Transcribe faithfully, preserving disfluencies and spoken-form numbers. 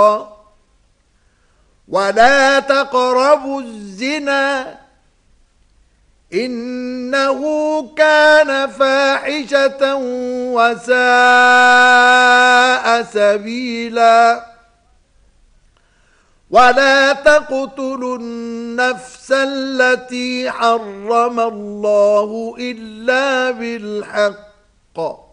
ولا تقربوا الزنا إنه كان فاحشة وساء سبيلا ولا تقتلوا النفس التي حرم الله إلا بالحق